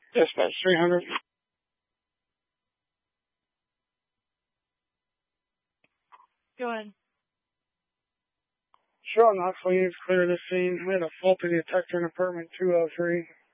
Dispatch 300. Go ahead. Sure, Knoxville units clear the scene. We had a faulty detector in apartment 203.